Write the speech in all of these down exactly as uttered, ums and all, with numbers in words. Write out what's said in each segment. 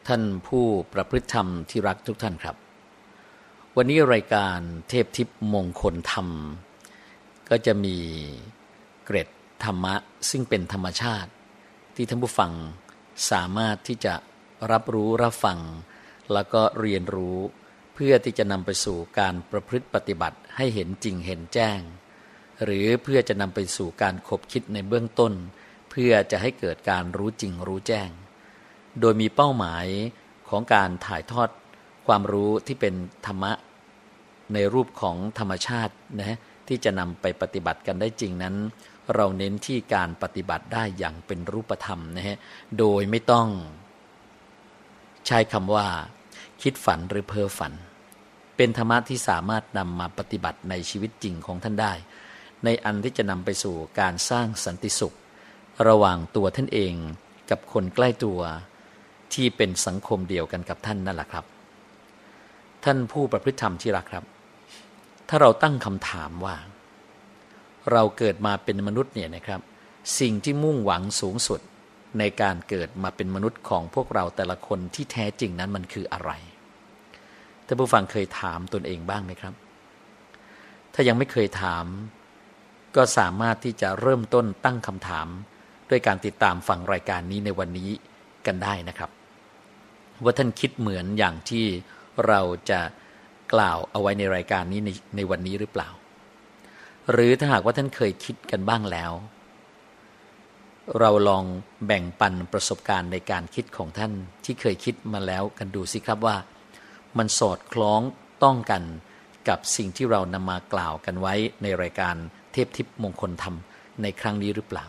ท่านผู้ประพฤติธรรมที่รักทุกท่านครับวันนี้รายการเทพทิพย์มงคลธรรมก็จะมีเกร็ดธรรมะซึ่งเป็นธรรมชาติที่ท่านผู้ฟังสามารถที่จะรับรู้รับฟังแล้วก็เรียนรู้เพื่อที่จะนำไปสู่การประพฤติปฏิบัติให้เห็นจริงเห็นแจ้งหรือเพื่อจะนำไปสู่การคบคิดในเบื้องต้นเพื่อจะให้เกิดการรู้จริงรู้แจ้งโดยมีเป้าหมายของการถ่ายทอดความรู้ที่เป็นธรรมะในรูปของธรรมชาตินะที่จะนำไปปฏิบัติกันได้จริงนั้นเราเน้นที่การปฏิบัติได้อย่างเป็นรูปธรรมนะฮะโดยไม่ต้องใช้คำว่าคิดฝันหรือเพ้อฝันเป็นธรรมะที่สามารถนำมาปฏิบัติในชีวิตจริงของท่านได้ในอันที่จะนำไปสู่การสร้างสันติสุขระหว่างตัวท่านเองกับคนใกล้ตัวที่เป็นสังคมเดียวกันกับท่านนั่นแหละครับท่านผู้ประพฤติธรรมที่รักครับถ้าเราตั้งคำถามว่าเราเกิดมาเป็นมนุษย์เนี่ยนะครับสิ่งที่มุ่งหวังสูงสุดในการเกิดมาเป็นมนุษย์ของพวกเราแต่ละคนที่แท้จริงนั้นมันคืออะไรท่านผู้ฟังเคยถามตนเองบ้างไหมครับถ้ายังไม่เคยถามก็สามารถที่จะเริ่มต้นตั้งคำถามด้วยการติดตามฟังรายการนี้ในวันนี้กันได้นะครับว่าท่านคิดเหมือนอย่างที่เราจะกล่าวเอาไว้ในรายการนี้ในในวันนี้หรือเปล่าหรือถ้าหากว่าท่านเคยคิดกันบ้างแล้วเราลองแบ่งปันประสบการณ์ในการคิดของท่านที่เคยคิดมาแล้วกันดูสิครับว่ามันสอดคล้องต้องกันกับสิ่งที่เรานำมากล่าวกันไว้ในรายการเทพทิพย์มงคลธรรมในครั้งนี้หรือเปล่า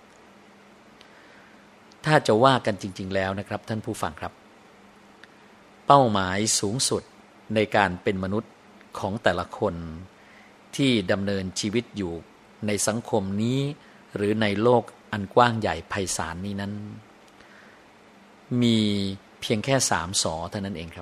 ถ้าจะว่ากันจริงๆแล้วนะครับท่านผู้ฟังครับเป้าหมายสูงสุดในการเป็นมนุษย์ของแต่ละคนที่ดำเนินชีวิตอยู่ในสังคมนี้หรือในโลกอันกว้างใหญ่ไพศาลนี้นั้นมีเพียงแค่สามสอเท่านั้นเองครับ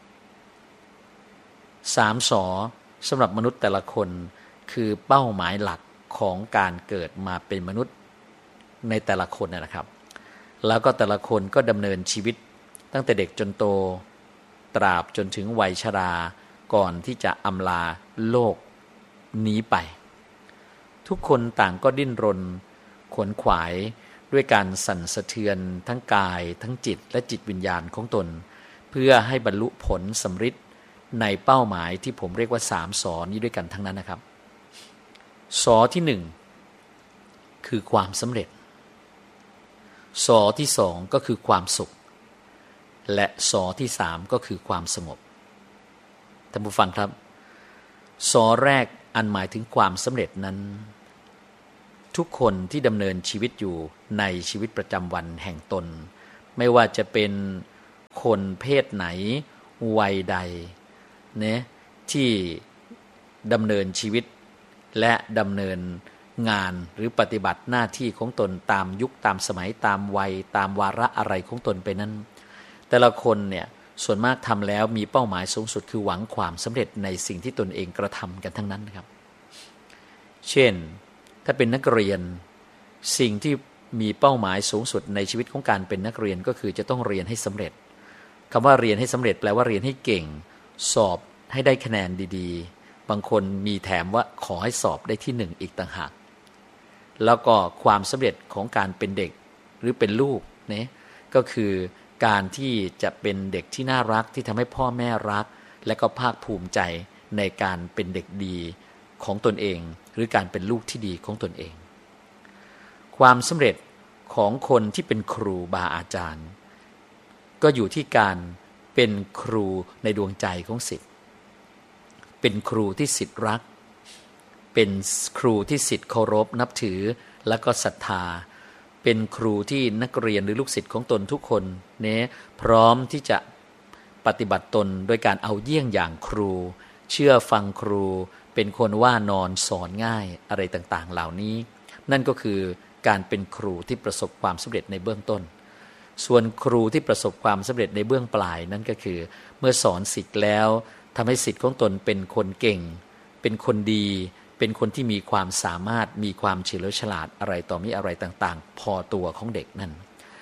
สามสอสำหรับมนุษย์แต่ละคนคือเป้าหมายหลักของการเกิดมาเป็นมนุษย์ในแต่ละคนนะครับแล้วก็แต่ละคนก็ดำเนินชีวิตตั้งแต่เด็กจนโตตราบจนถึงวัยชราก่อนที่จะอำลาโลกนี้ไปทุกคนต่างก็ดิ้นรนขวนขวายด้วยการสั่นสะเทือนทั้งกายทั้งจิตและจิตวิญญาณของตนเพื่อให้บรรลุผลสำเร็จในเป้าหมายที่ผมเรียกว่าสามสอนี้ด้วยกันทั้งนั้นนะครับสอที่หนึ่งคือความสำเร็จสอที่สองก็คือความสุขและสอที่สามก็คือความสงบท่านผู้ฟังครับสอแรกอันหมายถึงความสำเร็จนั้นทุกคนที่ดำเนินชีวิตอยู่ในชีวิตประจำวันแห่งตนไม่ว่าจะเป็นคนเพศไหนวัยใดเนี่ยที่ดำเนินชีวิตและดำเนินงานหรือปฏิบัติหน้าที่ของตนตามยุคตามสมัยตามวัยตามวาระอะไรของตนไปนั้นแต่ละคนเนี่ยส่วนมากทำแล้วมีเป้าหมายสูงสุดคือหวังความสำเร็จในสิ่งที่ตนเองกระทำกันทั้งนั้นครับเช่นถ้าเป็นนักเรียนสิ่งที่มีเป้าหมายสูงสุดในชีวิตของการเป็นนักเรียนก็คือจะต้องเรียนให้สำเร็จคำว่าเรียนให้สำเร็จแปลว่าเรียนให้เก่งสอบให้ได้คะแนนดีๆบางคนมีแถมว่าขอให้สอบได้ที่หนึ่งอีกต่างหากแล้วก็ความสำเร็จของการเป็นเด็กหรือเป็นลูกเนี่ยก็คือการที่จะเป็นเด็กที่น่ารักที่ทำให้พ่อแม่รักและก็ภาคภูมิใจในการเป็นเด็กดีของตนเองหรือการเป็นลูกที่ดีของตนเองความสำเร็จของคนที่เป็นครูบาอาจารย์ก็อยู่ที่การเป็นครูในดวงใจของศิษย์เป็นครูที่ศิษย์รักเป็นครูที่ศิษย์เคารพนับถือและก็ศรัทธาเป็นครูที่นักเรียนหรือลูกศิษย์ของตนทุกคนเนี่ยพร้อมที่จะปฏิบัติตนโดยการเอาเยี่ยงอย่างครูเชื่อฟังครูเป็นคนว่านอนสอนง่ายอะไรต่างๆเหล่านี้นั่นก็คือการเป็นครูที่ประสบความสำเร็จในเบื้องต้นส่วนครูที่ประสบความสำเร็จในเบื้องปลายนั่นก็คือเมื่อสอนศิษย์แล้วทำให้ศิษย์ของตนเป็นคนเก่งเป็นคนดีเป็นคนที่มีความสามารถมีความเฉลียวฉลาดอะไรต่อมีอะไรต่างๆพอตัวของเด็กนั่น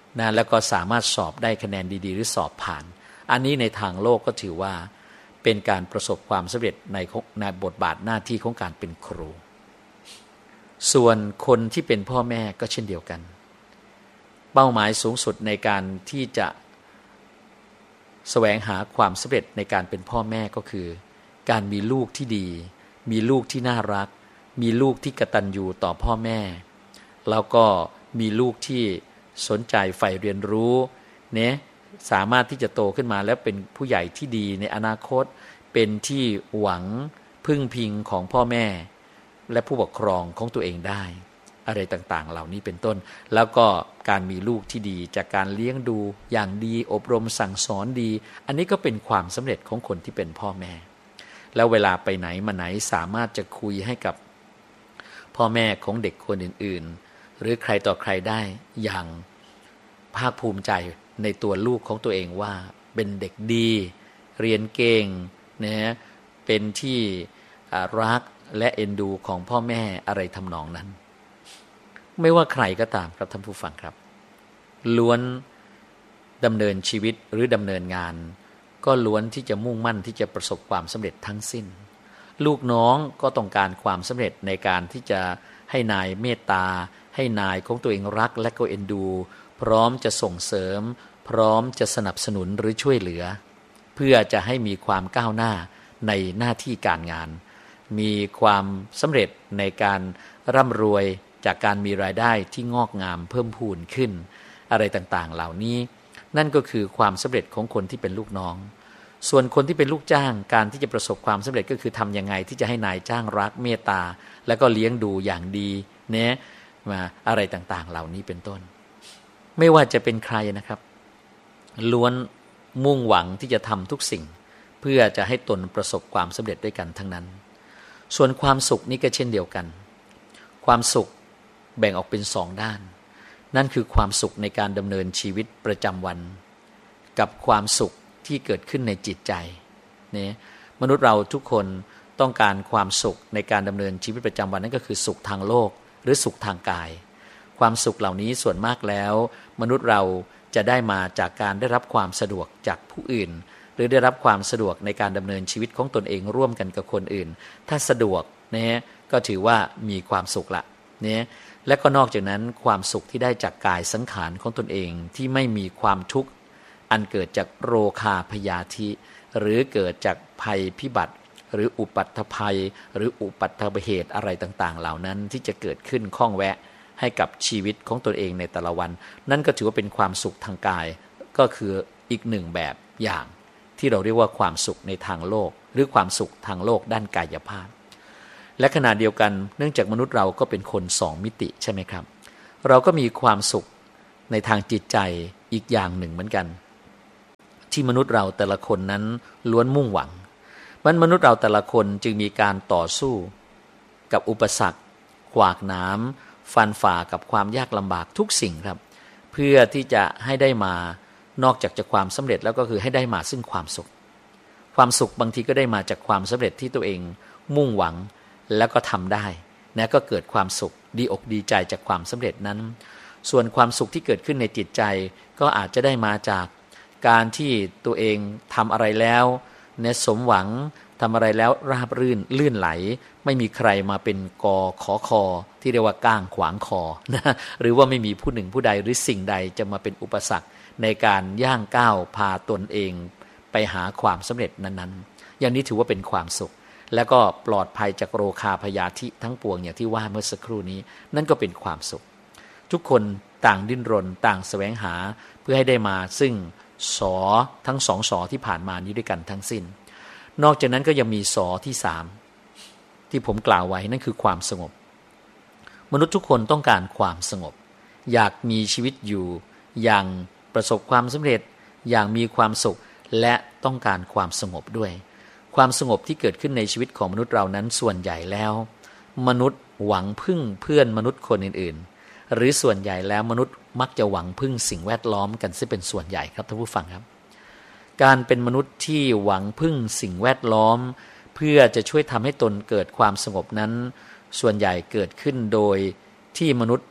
นะแล้วก็สามารถสอบได้คะแนนดีๆหรือสอบผ่านอันนี้ในทางโลกก็ถือว่าเป็นการประสบความสำเร็จในในบทบาทหน้าที่ของการเป็นครูส่วนคนที่เป็นพ่อแม่ก็เช่นเดียวกันเป้าหมายสูงสุดในการที่จะแสวงหาความสำเร็จในการเป็นพ่อแม่ก็คือการมีลูกที่ดีมีลูกที่น่ารักมีลูกที่กตัญญูต่อพ่อแม่แล้วก็มีลูกที่สนใจใฝ่เรียนรู้เนี่ยสามารถที่จะโตขึ้นมาแล้วเป็นผู้ใหญ่ที่ดีในอนาคตเป็นที่หวังพึ่งพิงของพ่อแม่และผู้ปกครองของตัวเองได้อะไรต่างๆเหล่านี้เป็นต้นแล้วก็การมีลูกที่ดีจากการเลี้ยงดูอย่างดีอบรมสั่งสอนดีอันนี้ก็เป็นความสำเร็จของคนที่เป็นพ่อแม่แล้วเวลาไปไหนมาไหนสามารถจะคุยให้กับพ่อแม่ของเด็กคนอื่นๆหรือใครต่อใครได้อย่างภาคภูมิใจในตัวลูกของตัวเองว่าเป็นเด็กดีเรียนเก่งนะฮะเป็นที่รักและเอ็นดูของพ่อแม่อะไรทำนองนั้นไม่ว่าใครก็ตามครับท่านผู้ฟังครับล้วนดำเนินชีวิตหรือดำเนินงานก็ล้วนที่จะมุ่งมั่นที่จะประสบความสำเร็จทั้งสิ้นลูกน้องก็ต้องการความสำเร็จในการที่จะให้นายเมตตาให้นายของตัวเองรักและก็เอ็นดูพร้อมจะส่งเสริมพร้อมจะสนับสนุนหรือช่วยเหลือเพื่อจะให้มีความก้าวหน้าในหน้าที่การงานมีความสำเร็จในการร่ำรวยจากการมีรายได้ที่งอกงามเพิ่มพูนขึ้นอะไรต่างๆเหล่านี้นั่นก็คือความสำเร็จของคนที่เป็นลูกน้องส่วนคนที่เป็นลูกจ้างการที่จะประสบความสำเร็จก็คือทำยังไงที่จะให้นายจ้างรักเมตตาแล้วก็เลี้ยงดูอย่างดีเนี่ยมาอะไรต่างๆเหล่านี้เป็นต้นไม่ว่าจะเป็นใครนะครับล้วนมุ่งหวังที่จะทำทุกสิ่งเพื่อจะให้ตนประสบความสำเร็จด้วยกันทั้งนั้นส่วนความสุขนี่ก็เช่นเดียวกันความสุขแบ่งออกเป็นสองด้านนั่นคือความสุขในการดำเนินชีวิตประจำวันกับความสุขที่เกิดขึ้นในจิตใจเนี่ยมนุษย์เราทุกคนต้องการความสุขในการดำเนินชีวิตประจำวันนั่นก็คือสุขทางโลกหรือสุขทางกายความสุขเหล่านี้ส่วนมากแล้วมนุษย์เราจะได้มาจากการได้รับความสะดวกจากผู้อื่นหรือได้รับความสะดวกในการดำเนินชีวิตของตนเองร่วมกันกับคนอื่นถ้าสะดวกเนี่ยก็ถือว่ามีความสุขละเนี่ยและก็นอกจากนั้นความสุขที่ได้จากกายสังขารของตนเองที่ไม่มีความทุกข์อันเกิดจากโรคาพยาธิหรือเกิดจากภัยพิบัติหรืออุปัฏฐภัยหรืออุปัฏฐเหตุอะไรต่างๆเหล่านั้นที่จะเกิดขึ้นข้องแวะให้กับชีวิตของตนเองในแต่ละวันนั่นก็ถือว่าเป็นความสุขทางกายก็คืออีกหนึ่งแบบอย่างที่เราเรียกว่าความสุขในทางโลกหรือความสุขทางโลกด้านกายภาพและขณะเดียวกันเนื่องจากมนุษย์เราก็เป็นคนสองมิติใช่ไหมครับเราก็มีความสุขในทางจิตใจอีกอย่างหนึ่งเหมือนกันที่มนุษย์เราแต่ละคนนั้นล้วนมุ่งหวังมันมนุษย์เราแต่ละคนจึงมีการต่อสู้กับอุปสรรคขวากหนามฟันฝ่ากับความยากลำบากทุกสิ่งครับเพื่อที่จะให้ได้มานอกจากจะความสำเร็จแล้วก็คือให้ได้มาซึ่งความสุขความสุขบางทีก็ได้มาจากความสำเร็จที่ตัวเองมุ่งหวังแล้วก็ทำได้นะก็เกิดความสุขดีอกดีใจจากความสำเร็จนั้นส่วนความสุขที่เกิดขึ้นในจิตใจก็อาจจะได้มาจากการที่ตัวเองทำอะไรแล้วเนี่ยสมหวังทำอะไรแล้วราบรื่นลื่นไหลไม่มีใครมาเป็นกอขอคอที่เรียกว่าก้างขวางคอนะหรือว่าไม่มีผู้หนึ่งผู้ใดหรือสิ่งใดจะมาเป็นอุปสรรคในการย่างก้าวพาตนเองไปหาความสำเร็จนั้นๆอย่างนี้ถือว่าเป็นความสุขและก็ปลอดภัยจากโรคาพยาธิทั้งปวงอย่างที่ว่าเมื่อสักครู่นี้นั่นก็เป็นความสุขทุกคนต่างดิ้นรนต่างแสวงหาเพื่อให้ได้มาซึ่งสอทั้งสองสอที่ผ่านมานี้ด้วยกันทั้งสิ้นนอกจากนั้นก็ยังมีสอที่สามที่ผมกล่าวไว้นั่นคือความสงบมนุษย์ทุกคนต้องการความสงบอยากมีชีวิตอยู่อย่างประสบความสำเร็จอย่างมีความสุขและต้องการความสงบด้วยความสงบที่เกิดขึ้นในชีวิตของมนุษย์เรานั้นส่วนใหญ่แล้วมนุษย์หวังพึ่งเพื่อนมนุษย์คนอื่นๆหรือส่วนใหญ่แล้วมนุษย์มักจะหวังพึ่งสิ่งแวดล้อมกันซะเป็นส่วนใหญ่ครับท่านผู้ฟังครับการเป็นมนุษย์ที่หวังพึ่งสิ่งแวดล้อมเพื่อจะช่วยทำให้ตนเกิดความสงบนั้นส่วนใหญ่เกิดขึ้นโดยที่มนุษย์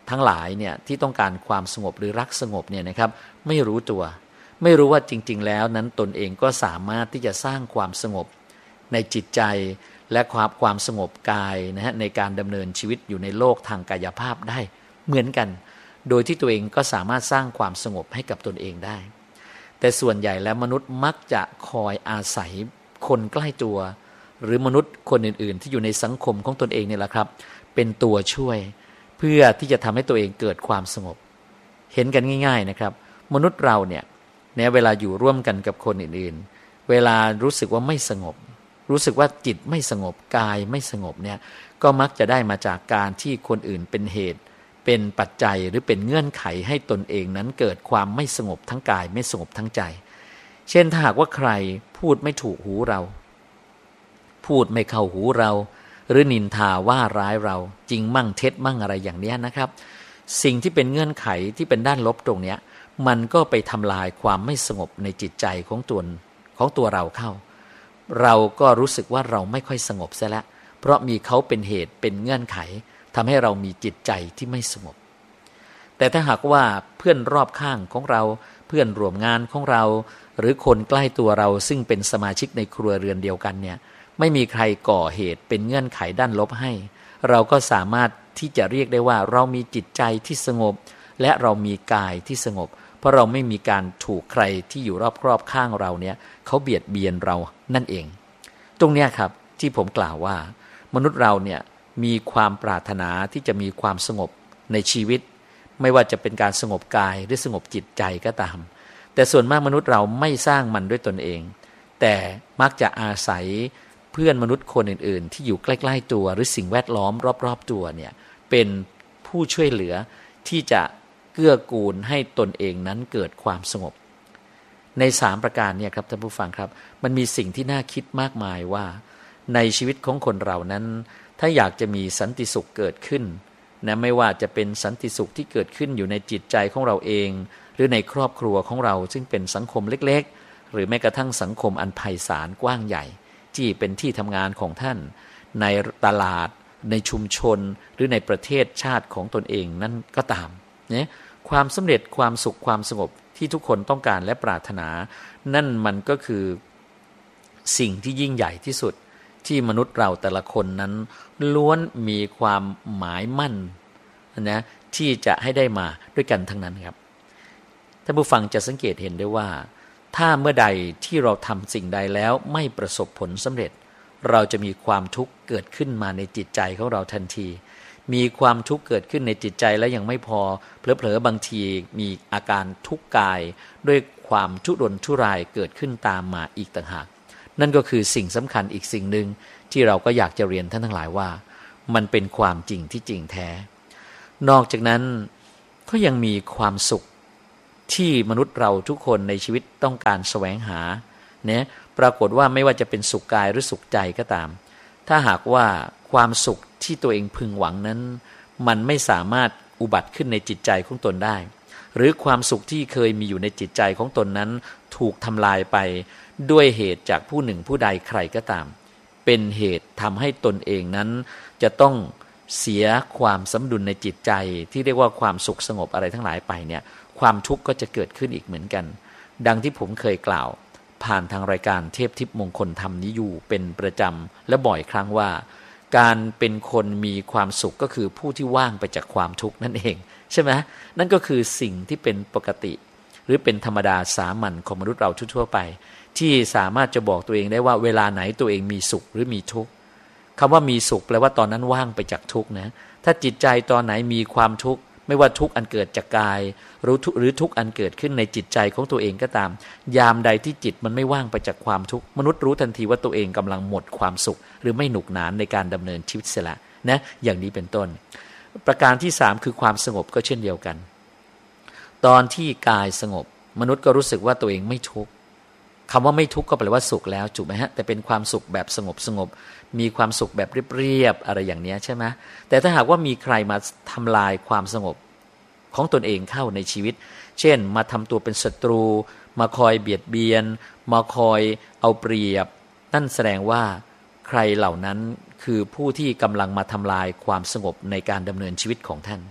ทั้งหลายเนี่ยที่ต้องการความสงบหรือรักสงบเนี่ยนะครับไม่รู้ตัวไม่รู้ว่าจริงๆแล้วนั้นตนเองก็สามารถที่จะสร้างความสงบในจิตใจและความความสงบกายนะฮะในการดำเนินชีวิตอยู่ในโลกทางกายภาพได้เหมือนกันโดยที่ตัวเองก็สามารถสร้างความสงบให้กับตนเองได้แต่ส่วนใหญ่แล้วมนุษย์มักจะคอยอาศัยคนใกล้ตัวหรือมนุษย์คนอื่นๆที่อยู่ในสังคมของตนเองเนี่ยแหละครับเป็นตัวช่วยเพื่อที่จะทำให้ตัวเองเกิดความสงบเห็นกันง่ายๆนะครับมนุษย์เราเนี่ยในเวลาอยู่ร่วมกันกับคนอื่นๆเวลารู้สึกว่าไม่สงบรู้สึกว่าจิตไม่สงบกายไม่สงบเนี่ยก็มักจะได้มาจากการที่คนอื่นเป็นเหตุเป็นปัจจัยหรือเป็นเงื่อนไขให้ตนเองนั้นเกิดความไม่สงบทั้งกายไม่สงบทั้งใจเช่นถ้าหากว่าใครพูดไม่ถูกหูเราพูดไม่เข้าหูเราหรือนินทาว่าร้ายเราจริงมั่งเท็จมั่งอะไรอย่างนี้นะครับสิ่งที่เป็นเงื่อนไขที่เป็นด้านลบตรงนี้มันก็ไปทำลายความไม่สงบในจิตใจของตัวของตัวเราเข้าเราก็รู้สึกว่าเราไม่ค่อยสงบซะแล้วเพราะมีเขาเป็นเหตุเป็นเงื่อนไขทำให้เรามีจิตใจที่ไม่สงบแต่ถ้าหากว่าเพื่อนรอบข้างของเราเพื่อนร่วมงานของเราหรือคนใกล้ตัวเราซึ่งเป็นสมาชิกในครัวเรือนเดียวกันเนี่ยไม่มีใครก่อเหตุเป็นเงื่อนไขด้านลบให้เราก็สามารถที่จะเรียกได้ว่าเรามีจิตใจที่สงบและเรามีกายที่สงบเพราะเราไม่มีการถูกใครที่อยู่รอบๆข้างเราเนี่ยเขาเบียดเบียนเรานั่นเองตรงเนี้ยครับที่ผมกล่าวว่ามนุษย์เราเนี่ยมีความปรารถนาที่จะมีความสงบในชีวิตไม่ว่าจะเป็นการสงบกายหรือสงบจิตใจก็ตามแต่ส่วนมากมนุษย์เราไม่สร้างมันด้วยตนเองแต่มักจะอาศัยเพื่อนมนุษย์คนอื่นๆที่อยู่ใกล้ๆตัวหรือสิ่งแวดล้อมรอบๆตัวเนี่ยเป็นผู้ช่วยเหลือที่จะเกื้อกูลให้ตนเองนั้นเกิดความสงบในสามประการเนี่ยครับท่านผู้ฟังครับมันมีสิ่งที่น่าคิดมากมายว่าในชีวิตของคนเรานั้นถ้าอยากจะมีสันติสุขเกิดขึ้นนะไม่ว่าจะเป็นสันติสุขที่เกิดขึ้นอยู่ในจิตใจของเราเองหรือในครอบครัวของเราซึ่งเป็นสังคมเล็กๆหรือแม้กระทั่งสังคมอันไพศาลกว้างใหญ่ที่เป็นที่ทำงานของท่านในตลาดในชุมชนหรือในประเทศชาติของตนเองนั่นก็ตามเนี่ยความสำเร็จความสุขความสงบที่ทุกคนต้องการและปรารถนานั่นมันก็คือสิ่งที่ยิ่งใหญ่ที่สุดที่มนุษย์เราแต่ละคนนั้นล้วนมีความหมายมั่นนะที่จะให้ได้มาด้วยกันทั้งนั้นครับท่านผู้ฟังจะสังเกตเห็นได้ว่าถ้าเมื่อใดที่เราทำสิ่งใดแล้วไม่ประสบผลสำเร็จเราจะมีความทุกข์เกิดขึ้นมาในจิตใจของเราทันทีมีความทุกข์เกิดขึ้นในจิตใจแล้วยังไม่พอเผลอๆบางทีมีอาการทุกข์กายด้วยความทุรนทุรายเกิดขึ้นตามมาอีกต่างหากนั่นก็คือสิ่งสำคัญอีกสิ่งหนึ่งที่เราก็อยากจะเรียนท่านทั้งหลายว่ามันเป็นความจริงที่จริงแท้นอกจากนั้นก็ยังมีความสุขที่มนุษย์เราทุกคนในชีวิตต้องการแสวงหาเนี่ยปรากฏว่าไม่ว่าจะเป็นสุขกายหรือสุขใจก็ตามถ้าหากว่าความสุขที่ตัวเองพึงหวังนั้นมันไม่สามารถอุบัติขึ้นในจิตใจของตนได้หรือความสุขที่เคยมีอยู่ในจิตใจของตนนั้นถูกทำลายไปด้วยเหตุจากผู้หนึ่งผู้ใดใครก็ตามเป็นเหตุทำให้ตนเองนั้นจะต้องเสียความสมดุลในจิตใจที่เรียกว่าความสุขสงบอะไรทั้งหลายไปเนี่ยความทุกข์ก็จะเกิดขึ้นอีกเหมือนกันดังที่ผมเคยกล่าวผ่านทางรายการเทพทิพย์มงคลธรรมนี้อยู่เป็นประจำและบ่อยครั้งว่าการเป็นคนมีความสุขก็คือผู้ที่ว่างไปจากความทุกข์นั่นเองใช่ไหมนั่นก็คือสิ่งที่เป็นปกติหรือเป็นธรรมดาสามัญของมนุษย์เราทั่วๆไปที่สามารถจะบอกตัวเองได้ว่าเวลาไหนตัวเองมีสุขหรือมีทุกข์คำว่ามีสุขแปลว่าตอนนั้นว่างไปจากทุกข์นะถ้าจิตใจตอนไหนมีความทุกข์ไม่ว่าทุกข์อันเกิดจากกายหรือหรือทุกข์อันเกิดขึ้นในจิตใจของตัวเองก็ตามยามใดที่จิตมันไม่ว่างไปจากความทุกข์มนุษย์รู้ทันทีว่าตัวเองกำลังหมดความสุขหรือไม่หนุกหนานในการดำเนินชีวิตเสียละนะอย่างนี้เป็นต้นประการที่สามคือความสงบก็เช่นเดียวกันตอนที่กายสงบมนุษย์ก็รู้สึกว่าตัวเองไม่ทุกข์คำว่าไม่ทุกข์ก็แปลว่าสุขแล้วถูกไหมฮะแต่เป็นความสุขแบบสงบสงบมีความสุขแบบเรียบๆอะไรอย่างนี้ใช่ไหมแต่ถ้าหากว่ามีใครมาทำลายความสงบของตนเองเข้าในชีวิตเช่นมาทำตัวเป็นศัตรูมาคอยเบียดเบียนมาคอยเอาเปรียบนั่นแสดงว่าใครเหล่านั้นคือผู้ที่กำลังมาทำลายความสงบในการดำเนินชีวิตของท่านพ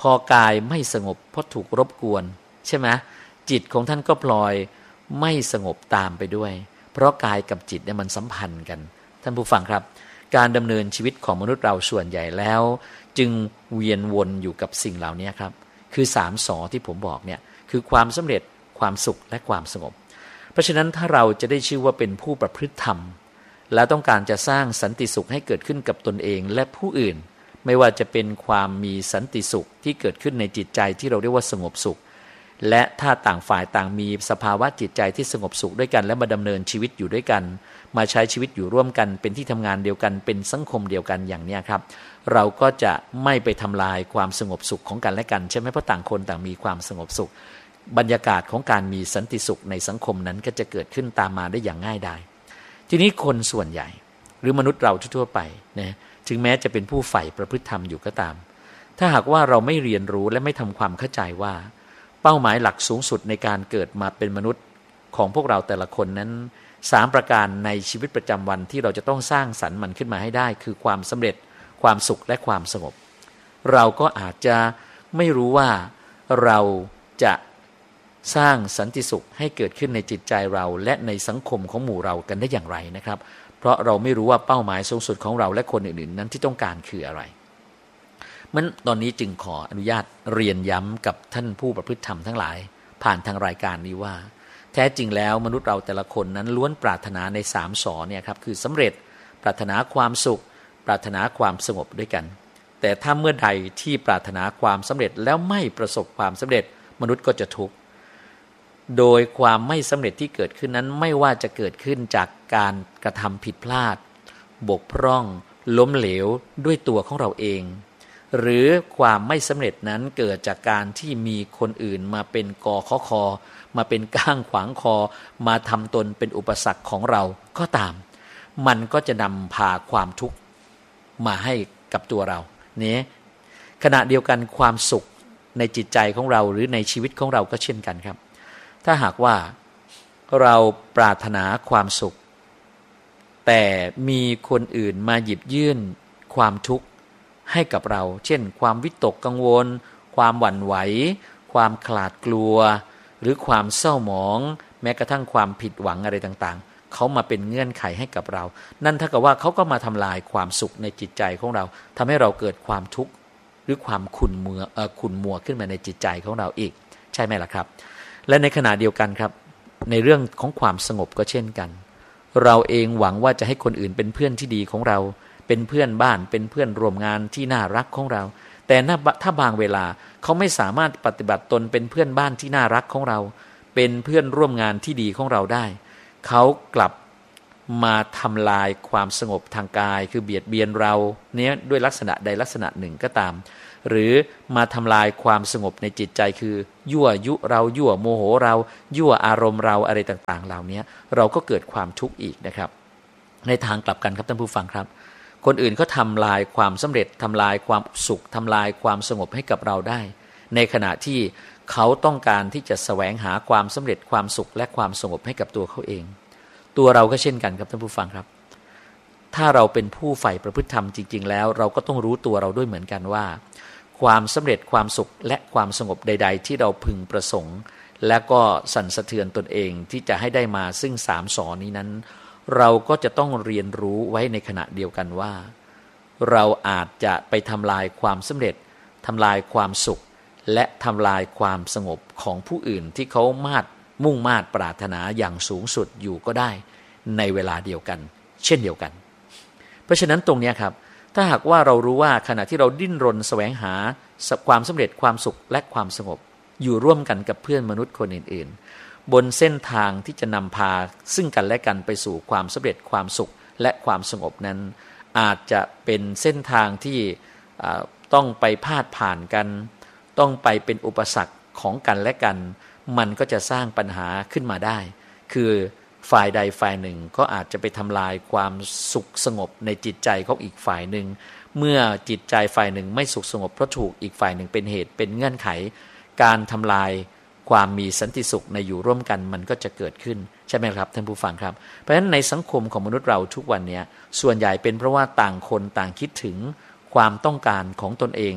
พอกายไม่สงบเพราะถูกรบกวนใช่ไหมจิตของท่านก็พลอยไม่สงบตามไปด้วยเพราะกายกับจิตเนี่ยมันสัมพันธ์กันท่านผู้ฟังครับการดำเนินชีวิตของมนุษย์เราส่วนใหญ่แล้วจึงเวียนวนอยู่กับสิ่งเหล่านี้ครับคือสามสอที่ผมบอกเนี่ยคือความสำเร็จความสุขและความสงบเพราะฉะนั้นถ้าเราจะได้ชื่อว่าเป็นผู้ประพฤติธรรมและต้องการจะสร้างสันติสุขให้เกิดขึ้นกับตนเองและผู้อื่นไม่ว่าจะเป็นความมีสันติสุขที่เกิดขึ้นในจิตใจที่เราเรียกว่าสงบสุขและถ้าต่างฝ่ายต่างมีสภาวะจิตใจที่สงบสุขด้วยกันและมาดำเนินชีวิตอยู่ด้วยกันมาใช้ชีวิตอยู่ร่วมกันเป็นที่ทำงานเดียวกันเป็นสังคมเดียวกันอย่างนี้ครับเราก็จะไม่ไปทำลายความสงบสุขของกันและกันใช่ไหมเพราะต่างคนต่างมีความสงบสุขบรรยากาศของการมีสันติสุขในสังคมนั้นก็จะเกิดขึ้นตามมาได้อย่างง่ายดายทีนี้คนส่วนใหญ่หรือมนุษย์เราทั่วไปนะถึงแม้จะเป็นผู้ใฝ่ประพฤติธรรมอยู่ก็ตามถ้าหากว่าเราไม่เรียนรู้และไม่ทำความเข้าใจว่าเป้าหมายหลักสูงสุดในการเกิดมาเป็นมนุษย์ของพวกเราแต่ละคนนั้นสามประการในชีวิตประจำวันที่เราจะต้องสร้างสรรค์มันขึ้นมาให้ได้คือความสำเร็จความสุขและความสงบเราก็อาจจะไม่รู้ว่าเราจะสร้างสันติสุขให้เกิดขึ้นในจิตใจเราและในสังคมของหมู่เรากันได้อย่างไรนะครับเพราะเราไม่รู้ว่าเป้าหมายสูงสุดของเราและคนอื่นๆนั้นที่ต้องการคืออะไรมันตอนนี้จึงขออนุญาตเรียนย้ำกับท่านผู้ประพฤติธรรมทั้งหลายผ่านทางรายการนี้ว่าแท้จริงแล้วมนุษย์เราแต่ละคนนั้นล้วนปรารถนาในสามสอเนี่ยครับคือสำเร็จปรารถนาความสุขปรารถนาความสงบด้วยกันแต่ถ้าเมื่อใดที่ปรารถนาความสำเร็จแล้วไม่ประสบความสำเร็จมนุษย์ก็จะทุกข์โดยความไม่สำเร็จที่เกิดขึ้นนั้นไม่ว่าจะเกิดขึ้นจากการกระทำผิดพลาดบกพร่องล้มเหลวด้วยตัวของเราเองหรือความไม่สำเร็จนั้นเกิดจากการที่มีคนอื่นมาเป็นกอข้อคอมาเป็นก้างขวางคอมาทำตนเป็นอุปสรรคของเราก็ตามมันก็จะนำพาความทุกข์มาให้กับตัวเราเนี่ยขณะเดียวกันความสุขในจิตใจของเราหรือในชีวิตของเราก็เช่นกันครับถ้าหากว่าเราปรารถนาความสุขแต่มีคนอื่นมาหยิบยื่นความทุกข์ให้กับเราเช่นความวิตกกังวลความหวั่นไหวความขลาดกลัวหรือความเศร้าหมองแม้กระทั่งความผิดหวังอะไรต่างๆเขามาเป็นเงื่อนไขให้กับเรานั่นเท่ากับว่าเขาก็มาทำลายความสุขในจิตใจของเราทำให้เราเกิดความทุกข์หรือความขุ่นมัวเอ่อขุ่นมัวขึ้นมาในจิตใจของเราอีกใช่ไหมล่ะครับและในขณะเดียวกันครับในเรื่องของความสงบก็เช่นกันเราเองหวังว่าจะให้คนอื่นเป็นเพื่อนที่ดีของเราเป็นเพื่อนบ้านเป็นเพื่อนร่วมงานที่น่ารักของเราแต่ถ้าบางเวลาเขาไม่สามารถปฏิบัติตนเป็นเพื่อนบ้านที่น่ารักของเราเป็นเพื่อนร่วมงานที่ดีของเราได้เขากลับมาทำลายความสงบทางกายคือเบียดเบียนเราเนี้ยด้วยลักษณะใดลักษณะหนึ่งก็ตามหรือมาทำลายความสงบในจิตใจคือยั่วยุเรายั่วโมโหเรายั่วอารมณ์เราอะไรต่างๆเหล่านี้เราก็เกิดความทุกข์อีกนะครับในทางกลับกันครับท่านผู้ฟังครับคนอื่นเขาทำลายความสำเร็จทำลายความสุขทำลายความสงบให้กับเราได้ในขณะที่เขาต้องการที่จะแสวงหาความสำเร็จความสุขและความสงบให้กับตัวเขาเองตัวเราก็เช่นกันครับท่านผู้ฟังครับถ้าเราเป็นผู้ใฝ่ประพฤติธรรมจริงๆแล้วเราก็ต้องรู้ตัวเราด้วยเหมือนกันว่าความสำเร็จความสุขและความสงบใดๆที่เราพึงประสงค์และก็สั่นสะเทือนตนเองที่จะให้ได้มาซึ่งสามสอนี้นั้นเราก็จะต้องเรียนรู้ไว้ในขณะเดียวกันว่าเราอาจจะไปทำลายความสำเร็จทำลายความสุขและทำลายความสงบของผู้อื่นที่เขามาดมุ่งมาดปรารถนาอย่างสูงสุดอยู่ก็ได้ในเวลาเดียวกันเช่นเดียวกันเพราะฉะนั้นตรงนี้ครับถ้าหากว่าเรารู้ว่าขณะที่เราดิ้นรนแสวงหาความสำเร็จความสุขและความสงบอยู่ร่วมกันกับเพื่อนมนุษย์คนอื่นๆบนเส้นทางที่จะนำพาซึ่งกันและกันไปสู่ความสำเร็จความสุขและความสงบนั้นอาจจะเป็นเส้นทางที่ต้องไปพาดผ่านกันต้องไปเป็นอุปสรรคของกันและกันมันก็จะสร้างปัญหาขึ้นมาได้คือฝ่ายใดฝ่ายหนึ่งก็อาจจะไปทำลายความสุขสงบในจิตใจของอีกฝ่ายหนึ่งเมื่อจิตใจฝ่ายหนึ่งไม่สุขสงบเพราะถูกอีกฝ่ายหนึ่งเป็นเหตุเป็นเงื่อนไขการทำลายความมีสันติสุขในอยู่ร่วมกันมันก็จะเกิดขึ้นใช่ไหมครับท่านผู้ฟังครับเพราะฉะนั้นในสังคมของมนุษย์เราทุกวันนี้ส่วนใหญ่เป็นเพราะว่าต่างคนต่างคิดถึงความต้องการของตนเอง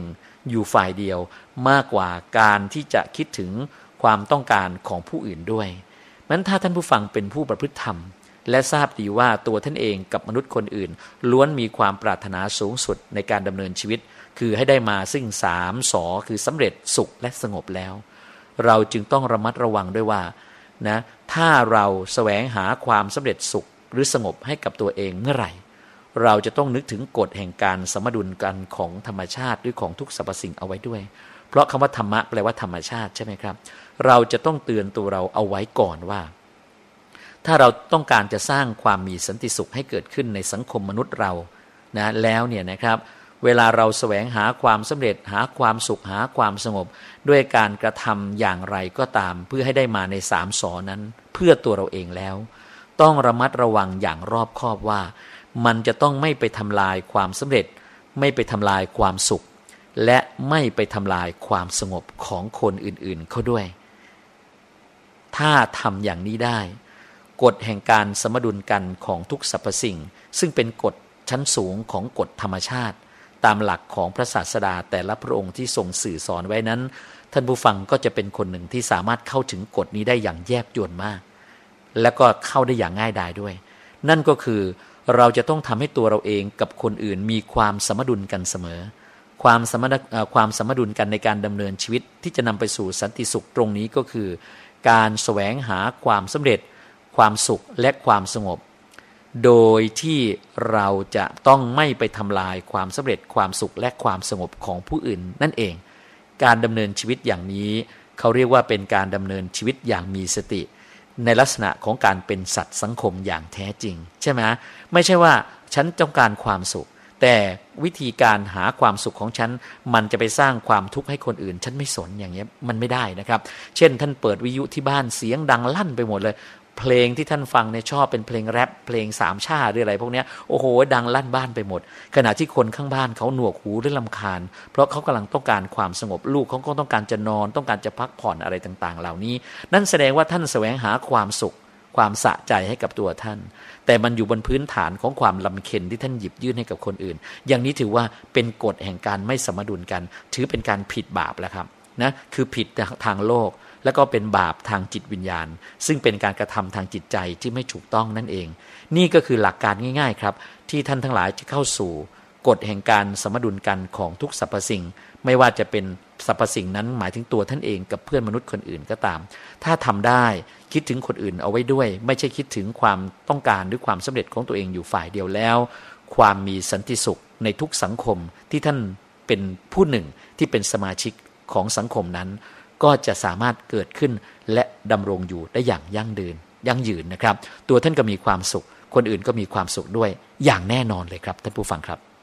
อยู่ฝ่ายเดียวมากกว่าการที่จะคิดถึงความต้องการของผู้อื่นด้วยนั้นถ้าท่านผู้ฟังเป็นผู้ประพฤติธรรมและทราบดีว่าตัวท่านเองกับมนุษย์คนอื่นล้วนมีความปรารถนาสูงสุดในการดำเนินชีวิตคือให้ได้มาซึ่งสามสอคือสำเร็จสุขและสงบแล้วเราจึงต้องระมัดระวังด้วยว่านะถ้าเราแสวงหาความสำเร็จสุขหรือสงบให้กับตัวเองเมื่อไหร่เราจะต้องนึกถึงกฎแห่งการสมดุลกันของธรรมชาติหรือของทุกสรรพสิ่งเอาไว้ด้วยเพราะคำว่าธรรมะแปลว่าธรรมชาติใช่ไหมครับเราจะต้องเตือนตัวเราเอาไว้ก่อนว่าถ้าเราต้องการจะสร้างความมีสันติสุขให้เกิดขึ้นในสังคมมนุษย์เรานะแล้วเนี่ยนะครับเวลาเราแสวงหาความสำเร็จหาความสุขหาความสงบด้วยการกระทำอย่างไรก็ตามเพื่อให้ได้มาในสามสอนั้นเพื่อตัวเราเองแล้วต้องระมัดระวังอย่างรอบคอบว่ามันจะต้องไม่ไปทำลายความสำเร็จไม่ไปทำลายความสุขและไม่ไปทำลายความสงบของคนอื่นๆเขาด้วยถ้าทำอย่างนี้ได้กฎแห่งการสมดุลกันของทุกสรรพสิ่งซึ่งเป็นกฎชั้นสูงของกฎธรรมชาติตามหลักของพระศาสดาแต่ละพระองค์ที่ทรงสื่อสอนไว้นั้นท่านผู้ฟังก็จะเป็นคนหนึ่งที่สามารถเข้าถึงกฎนี้ได้อย่างแยบยลมากและก็เข้าได้อย่างง่ายดายด้วยนั่นก็คือเราจะต้องทำให้ตัวเราเองกับคนอื่นมีความสมดุลกันเสมอความสมดุลความสมดุลกันในการดำเนินชีวิตที่จะนำไปสู่สันติสุขตรงนี้ก็คือการแสวงหาความสำเร็จความสุขและความสงบโดยที่เราจะต้องไม่ไปทำลายความสำเร็จความสุขและความสงบของผู้อื่นนั่นเองการดำเนินชีวิตอย่างนี้เขาเรียกว่าเป็นการดำเนินชีวิตอย่างมีสติในลักษณะของการเป็นสัตว์สังคมอย่างแท้จริงใช่ไหมไม่ใช่ว่าฉันต้องการความสุขแต่วิธีการหาความสุขของฉันมันจะไปสร้างความทุกข์ให้คนอื่นฉันไม่สนอย่างเงี้ยมันไม่ได้นะครับเช่นท่านเปิดวิทยุที่บ้านเสียงดังลั่นไปหมดเลยเพลงที่ท่านฟังเนี่ยชอบเป็นเพลงแรปเพลงสามชาติหรืออะไรพวกนี้โอ้โหดังลั่นบ้านไปหมดขณะที่คนข้างบ้านเขาหนวกหูหรือรำคาญเพราะเขากำลังต้องการความสงบลูกเขาก็ต้องการจะนอนต้องการจะพักผ่อนอะไรต่างๆเหล่านี้นั่นแสดงว่าท่านแสวงหาความสุขความสะใจให้กับตัวท่านแต่มันอยู่บนพื้นฐานของความลำเค็ญที่ท่านหยิบยื่นให้กับคนอื่นอย่างนี้ถือว่าเป็นกฎแห่งการไม่สมดุลกันถือเป็นการผิดบาปแล้วครับนะคือผิดทางโลกแล้วก็เป็นบาปทางจิตวิญญาณซึ่งเป็นการกระทำทางจิตใจที่ไม่ถูกต้องนั่นเองนี่ก็คือหลักการง่ายๆครับที่ท่านทั้งหลายจะเข้าสู่กฎแห่งการสมดุลกันของทุกสรรพสิ่งไม่ว่าจะเป็นสรรพสิ่งนั้นหมายถึงตัวท่านเองกับเพื่อนมนุษย์คนอื่นก็ตามถ้าทำได้คิดถึงคนอื่นเอาไว้ด้วยไม่ใช่คิดถึงความต้องการหรือความสำเร็จของตัวเองอยู่ฝ่ายเดียวแล้วความมีสันติสุขในทุกสังคมที่ท่านเป็นผู้หนึ่งที่เป็นสมาชิกของสังคมนั้นก็จะสามารถเกิดขึ้นและดำรงอยู่ได้อย่างยั่งยืนยั่งยืนนะครับตัวท่านก็มีความสุขคนอื่นก็มีความสุขด้วยอย่างแน่นอนเลยครับท่านผู้ฟังครับ